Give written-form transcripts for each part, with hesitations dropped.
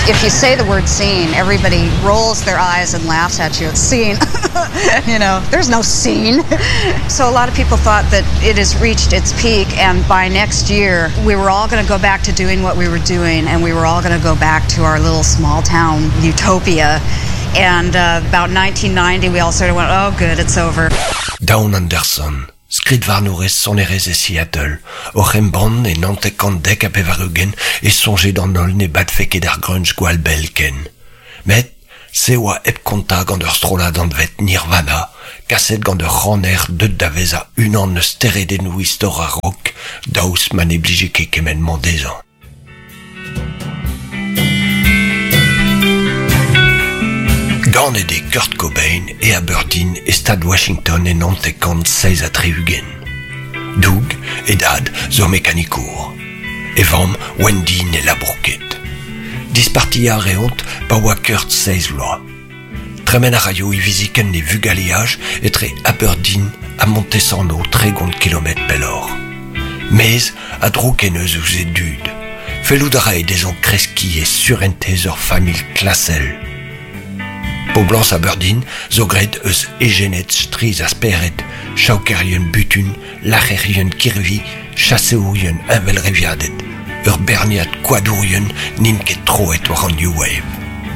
If you say the word scene, everybody rolls their eyes and laughs at you. It's scene. You know, there's no scene. So a lot of people thought that it has reached its peak, and by next year, we were all going to go back to doing what we were doing, and we were all going to go back to our little small town utopia. And about 1990, we all sort of went, oh, good, it's over. Dawn Anderson, skrid var nourez sonerez e Seattle, oc'hem band e nantek an dek a pevarugen e sonje d'an ol ne bad feket ar grunge gwal bel ken. Met, se oa ep konta gant ur strolad an dvet Nirvana, kaset gant ur ranner deud da vez a unan neus teredennou istor a rock, daous man e blije ket kemen mandezan. Gant ede Kurt Cobain e Aberdeen e stad Washington e nantek an 16 a treugen. Doug e dad zo mekanikour. E vam Wendy ne labourket. Dispartia reont pa oa Kurt 16 loa. Tremen a raio e viziken ne vugaleaj etre Aberdeen a Montesano 30 km pelor. Mez a drokeneuz ouz e dud. Fellout a rae des an kreski e surentez ur famil klasel. Poblans Aberdeen zo gred eus egenet striz asperet, chaukerien butun, lacherien kirvi, chasseourien invelreviadet, ur berniat kouadourien nin ket troet war an New Wave.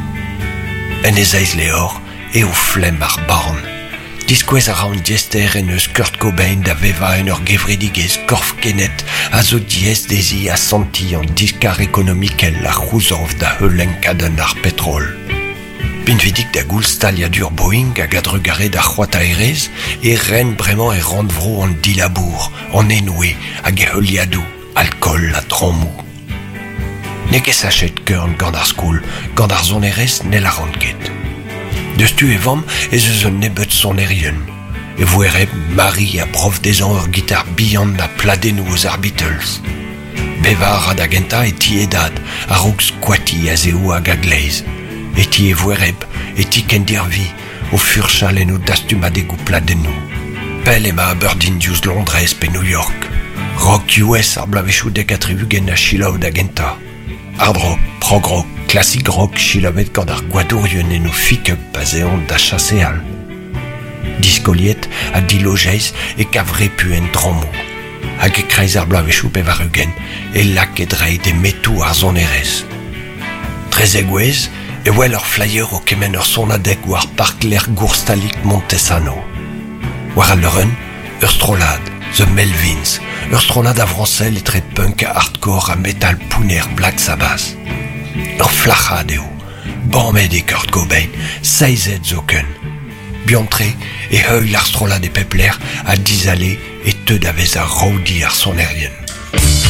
En ezeiz lehor, e o flem ar barn. Diskouez a raon diester en eus Kurt Cobain da veva en ur gevredigez korf kenet a zo diez dezi a santi an diskar ekonomikel ar c'houzorf da heulenkaden ar petrol. Pinvidik da goul stalia dur Boeing a gadrugare da c'hoat aerez e ren bremañ e rand vro an dilabour, an enoué hag e heuliadou, alkol a dromou. Ne ket sachet keurn gant ar skoul, gant ar zonerez ne la randket. Deus tu e vam ez eus un nebet sonerien. E voereb Marie a prof dezan ur gitar bihan da pladenou eus ar Beatles. Bevar a da genta e ti edad, a roug squati a zeo hag a gleiz. Et ti e voereb, et ti ken dirvi, o furchal en o dastumad e pladenou. Pel ema Aberdeen diouz Londrez pe New York. Rock US ar blavechou dek a trivugen a chilav da genta. Hard rock, prog rock, classic rock chilavet gant ar gwadourien en o fik-up a zeon da chaseal. Diskoliet a dilojeiz e kavre pu en dromou. Hag e kreiz ar blavechou pe varugen, e lak e drei de metou ar zonerez. Trez egouez, e wel ur flyer o kemen ur sonadek war park l'er gourstalik Montesano. War al leuren, ur strolad, The Melvins, ur strolad a vrancel etre punk a hardcore a metal pouner Black Sabbath. Ur flachad eo, bammed e Kurt Cobain, seizet zo ken. Biantre e heuil ar strolad e pepler a dizale e teud a vez a raudi ar sonerien.